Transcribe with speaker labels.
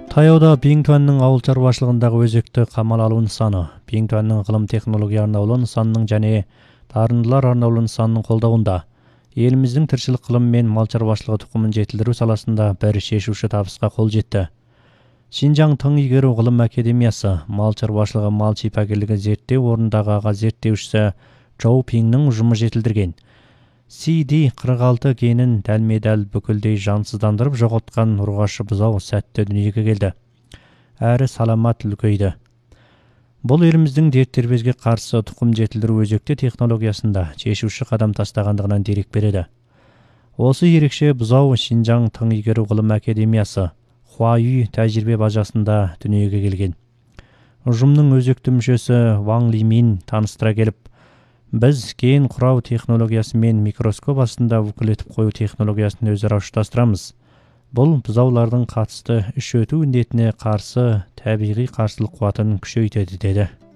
Speaker 1: Таяуда Бингтонның ауыл шаруашылығындағы өзекті қамал алу нысаны, Бингтонның ғылым технология арнаулы нысанының және дарындылар арнаулы нысанының қолдауында еліміздің тіршілік ғылым мен мал шаруашылығы тұқымын жетілдіру саласында бір шешуші табысқа қол жетті. Шинжаң тың игеру ғылым академиясы мал шаруашылығы мал шипагерлігі зерттеу орнындағы аға зерттеушісі Чжоу Пиңнің ұжымы жетілдірген CD46 генін дәлме-дәл бүкілдей жансыздандырып жоғалтқан ұрғашы бұзау сәтті дүниеге келді. Әрі саламат үлкейді. Бұл еліміздің дерттербезге қарсы тұқым жетілдіру өзекті технологиясында шешуші қадам тастағандығынан дерек береді. Осы ерекше бұзау Шинжаң тың игеру ғылым академиясы Хуайүй тәжірибе базасында дүниеге келген. Ұжымның өзекті мүшесі Ваң Лимин таныстыра келіп, біз ген құрау технологиясы мен микроскоп астында өкіл етіп қою технологиясын өзара ұштастырамыз. Бұл бұзаулардың қатысты іш өту індетіне қарсы табиғи қарсылық қуатын күшейтеді деді.